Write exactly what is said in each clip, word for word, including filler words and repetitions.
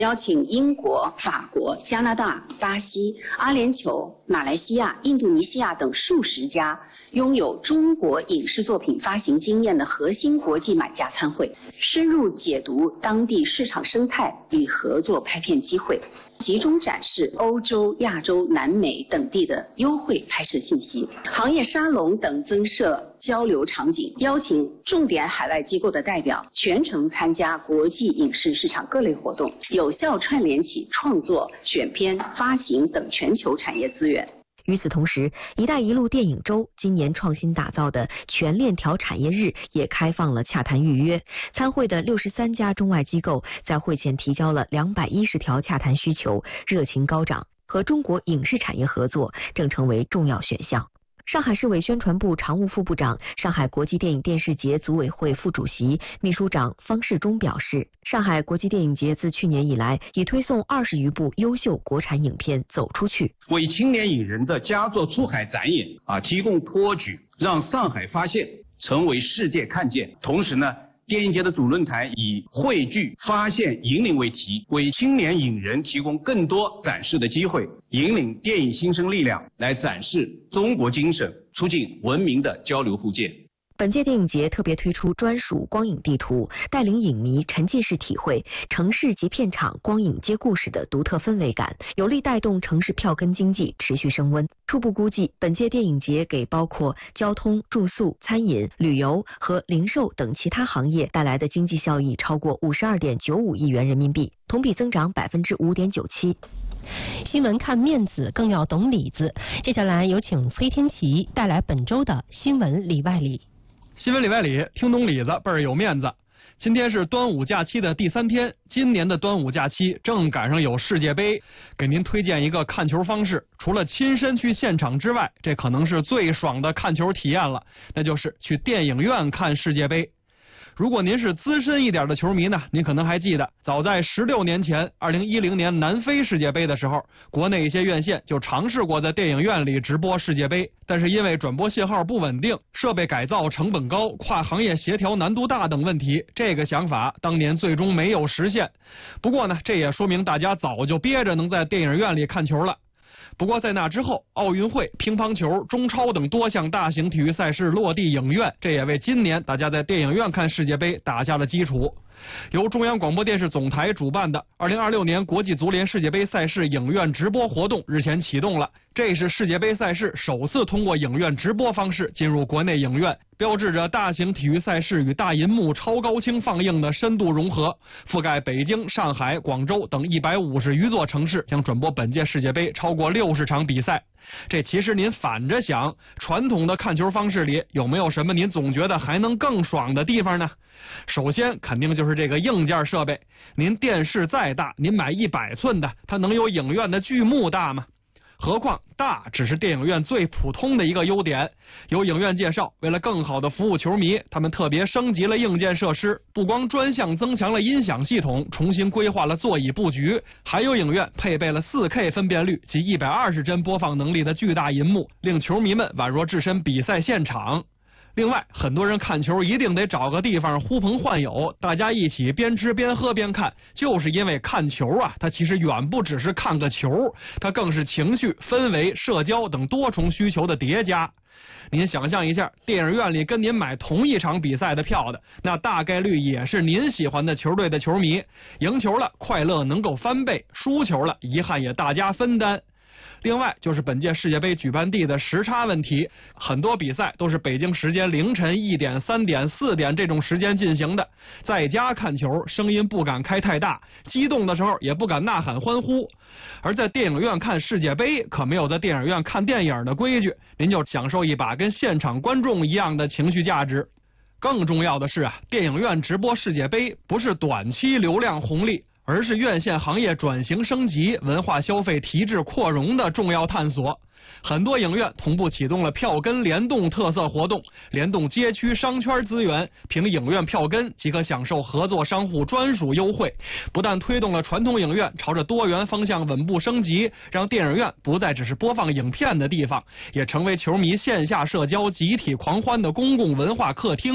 邀请英国、法国、加拿大、巴西、阿联酋、马来西亚、印度尼西亚等数十家拥有中国影视作品发行经验的核心国际买家参会，深入解读当地市场生态与合作拍片机会，集中展示欧洲、亚洲、南美等地的优惠拍摄信息，行业沙龙等增设交流场景，邀请重点海外机构的代表全程参加国际影视市场各类活动，有效串联起创作、选片、发行等全球产业资源。 与此同时，一带一路电影周今年创新打造的全链条产业日也开放了洽谈预约。参会的六十三家中外机构在会前提交了两百一十条洽谈需求，热情高涨，和中国影视产业合作正成为重要选项。上海市委宣传部常务副部长、上海国际电影电视节组委会副主席、秘书长方世忠表示，上海国际电影节自去年以来，已推送二十余部优秀国产影片走出去， 为青年影人的佳作出海展演啊提供托举，让上海发现成为世界看见。同时呢，电影节的主论坛以汇聚、发现、引领为题，为青年影人提供更多展示的机会，引领电影新生力量来展示中国精神，促进文明的交流互鉴。 本届电影节特别推出专属光影地图，带领影迷沉浸式体会城市及片场光影接故事的独特氛围感，有力带动城市票根经济持续升温。初步估计，本届电影节给包括交通、住宿、餐饮、旅游和零售等其他行业带来的经济效益超过五十二点九五亿元人民币，同比增长百分之五点九七。 新闻看面子，更要懂里子。接下来有请崔天琪带来本周的新闻里外里。 新闻里外里，听懂里子倍儿有面子。今天是端午假期的第三天，今年的端午假期正赶上有世界杯，给您推荐一个看球方式。除了亲身去现场之外，这可能是最爽的看球体验了，那就是去电影院看世界杯。如果您是资深一点的球迷呢，您可能还记得，早在十六年前，二零一零年南非世界杯的时候，国内一些院线就尝试过在电影院里直播世界杯，但是因为转播信号不稳定、设备改造成本高、跨行业协调难度大等问题，这个想法当年最终没有实现。不过呢，这也说明大家早就憋着能在电影院里看球了。不过在那之后，奥运会、乒乓球、中超等多项大型体育赛事落地影院，这也为今年大家在电影院看世界杯打下了基础。由中央广播电视总台主办的二零二六年国际足联世界杯赛事影院直播活动日前启动了，这是世界杯赛事首次通过影院直播方式进入国内影院，标志着大型体育赛事与大银幕超高清放映的深度融合，覆盖北京、上海、广州等一百五十余座城市，将转播本届世界杯超过六十场比赛。这其实您反着想，传统的看球方式里有没有什么您总觉得还能更爽的地方呢？首先肯定就是这个硬件设备，您电视再大，您买一百寸的，它能有影院的剧目大吗？何况大只是电影院最普通的一个优点。有影院介绍，为了更好的服务球迷，他们特别升级了硬件设施，不光专项增强了音响系统，重新规划了座椅布局，还有影院配备了 四 K 分辨率及一百二十帧播放能力的巨大银幕，令球迷们宛若置身比赛现场。另外，很多人看球一定得找个地方呼朋唤友，大家一起边吃边喝边看，就是因为看球啊，它其实远不只是看个球，它更是情绪、氛围、社交等多重需求的叠加。您想象一下，电影院里跟您买同一场比赛的票的，那大概率也是您喜欢的球队的球迷，赢球了快乐能够翻倍，输球了遗憾也大家分担。另外就是本届世界杯举办地的时差问题，很多比赛都是北京时间凌晨一点、三点、四点这种时间进行的，在家看球声音不敢开太大，激动的时候也不敢呐喊欢呼。而在电影院看世界杯可没有在电影院看电影的规矩，您就享受一把跟现场观众一样的情绪价值。更重要的是啊，电影院直播世界杯不是短期流量红利，而是院线行业转型升级、文化消费提质扩容的重要探索。很多影院同步启动了票根联动特色活动，联动街区商圈资源，凭影院票根即可享受合作商户专属优惠。不但推动了传统影院朝着多元方向稳步升级，让电影院不再只是播放影片的地方，也成为球迷线下社交集体狂欢的公共文化客厅。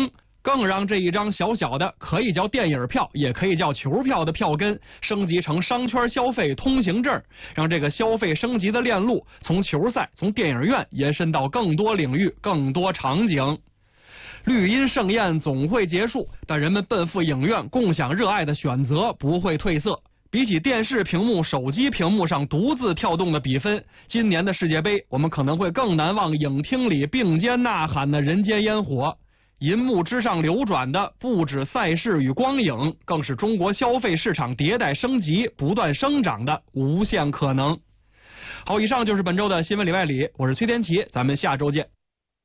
更让这一张小小的可以叫电影票也可以叫球票的票根升级成商圈消费通行证，让这个消费升级的链路从球赛从电影院延伸到更多领域更多场景。绿茵盛宴总会结束，但人们奔赴影院共享热爱的选择不会褪色。比起电视屏幕、手机屏幕上独自跳动的比分，今年的世界杯我们可能会更难忘影厅里并肩呐喊的人间烟火。银幕之上流转的不止赛事与光影，更是中国消费市场迭代升级、不断生长的无限可能。好，以上就是本周的新闻里外里，我是崔天琪，咱们下周见。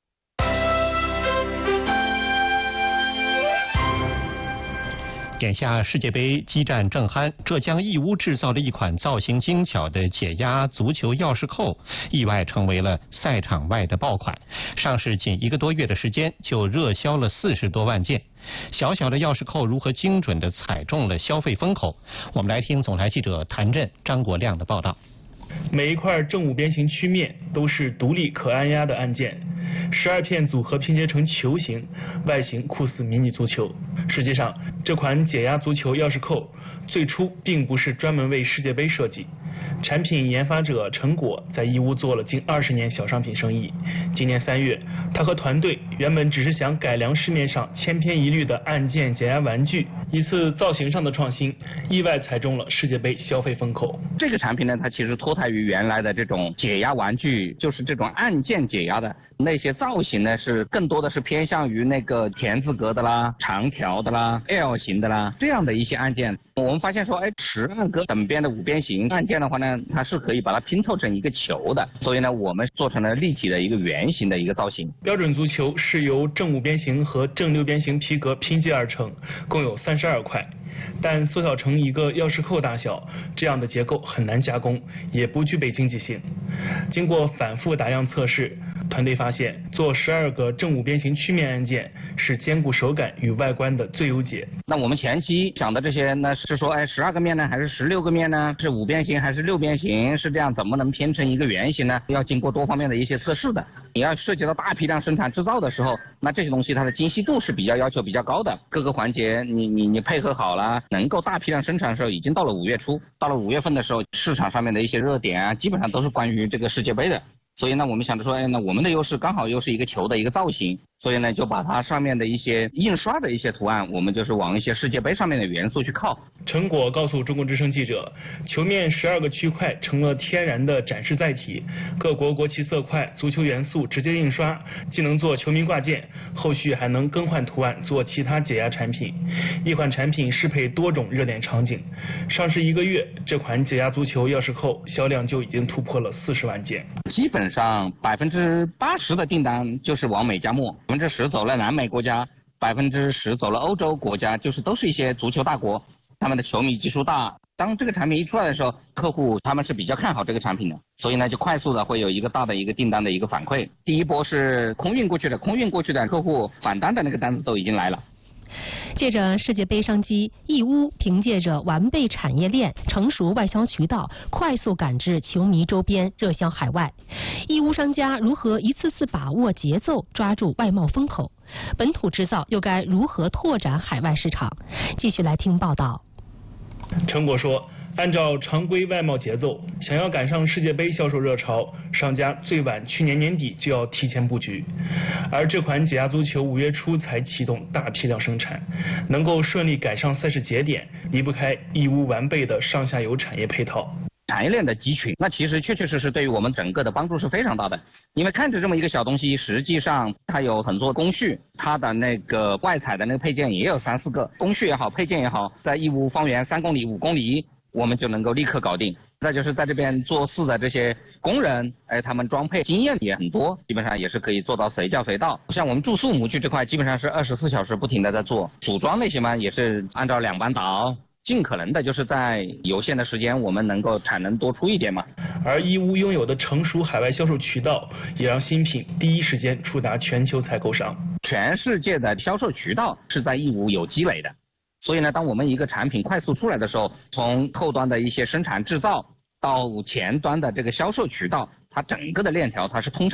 眼下世界杯激战正酣，浙江义乌制造的一款造型精巧的解压足球钥匙扣，意外成为了赛场外的爆款。上市仅一个多月的时间，就热销了四十多万件。小小的钥匙扣如何精准地踩中了消费风口？我们来听总台记者谭震、张国亮的报道。 每一块正五边形曲面都是独立可按压的按键，十二片组合拼接成球形，外形酷似迷你足球。实际上，这款解压足球钥匙扣最初并不是专门为世界杯设计。产品研发者陈果在义乌做了近二十年小商品生意。今年三月，他和团队原本只是想改良市面上千篇一律的按键解压玩具，一次造型上的创新，意外踩中了世界杯消费风口。 这个产品呢，它其实脱胎于原来的这种解压玩具，就是这种按键解压的那些造型呢，是更多的是偏向于那个田字格的啦、长条的啦、L 型的啦这样的一些按键。我们发现说，哎，十二个等边的五边形按键的话呢，它是可以把它拼凑成一个球的，所以呢，我们做成了立体的一个圆形的一个造型。 标准足球是由正五边形和正六边形皮革拼接而成，共有三十二块。但缩小成一个钥匙扣大小，这样的结构很难加工，也不具备经济性。经过反复打样测试，团队发现做十二个正五边形曲面按键是兼顾手感与外观的最优解。 那我们前期讲的这些呢，是说，哎，十二个面呢，还是十六个面呢？是五边形还是六边形？是这样，怎么能拼成一个圆形呢？要经过多方面的一些测试的。你要涉及到大批量生产制造的时候，那这些东西它的精细度是比较要求比较高的，各个环节你你你配合好了，能够大批量生产的时候，已经到了五月初，到了五月份的时候，市场上面的一些热点啊，基本上都是关于这个世界杯的。所以呢，我们想着说，哎，那我们的优势刚好又是一个球的一个造型，所以呢，就把它上面的一些印刷的一些图案，我们就是往一些世界杯上面的元素去靠。 陈果告诉中国之声记者，球面十二个区块成了天然的展示载体，各国国旗色块、足球元素直接印刷，既能做球迷挂件，后续还能更换图案做其他解压产品。一款产品适配多种热点场景。上市一个月，这款解压足球钥匙扣销量就已经突破了四十万件。 基本上百分之八十的订单就是往美加墨，百分之十走了南美国家，百分之十走了欧洲国家，就是都是一些足球大国，他们的球迷基数大。当这个产品一出来的时候，客户他们是比较看好这个产品的，所以呢就快速的会有一个大的一个订单的一个反馈。第一波是空运过去的，空运过去的客户返单的那个单子都已经来了。 借着世界杯商机，义乌凭借着完备产业链、成熟外销渠道，快速赶制球迷周边，热销海外。义乌商家如何一次次把握节奏，抓住外贸风口？本土制造又该如何拓展海外市场？继续来听报道。 陈果说，按照常规外贸节奏，想要赶上世界杯销售热潮，商家最晚去年年底就要提前布局。而这款解压足球五月初才启动大批量生产，能够顺利赶上赛事节点，离不开义乌完备的上下游产业配套。 产业链的集群，那其实确确实实对于我们整个的帮助是非常大的。因为看着这么一个小东西，实际上它有很多工序，它的那个外采的那个配件也有三四个，工序也好，配件也好，在义乌方圆三公里、五公里，我们就能够立刻搞定。再就是在这边做事的这些工人，哎，他们装配经验也很多，基本上也是可以做到随叫随到。像我们注塑模具这块，基本上是二十四小时不停的在做，组装那些嘛，也是按照两班倒。尽可能的就是在有限的时间，我们能够产能多出一点嘛。 而义乌拥有的成熟海外销售渠道，也让新品第一时间触达全球采购商。 全世界的销售渠道是在义乌有积累的，所以呢，当我们一个产品快速出来的时候，从后端的一些生产制造到前端的这个销售渠道，它整个的链条它是通畅的。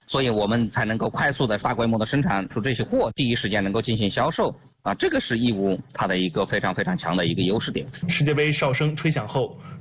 所以我们才能够快速的大规模的生产出这些货，第一时间能够进行销售啊，这个是义乌它的一个非常非常强的一个优势点。 世界杯哨声吹响后，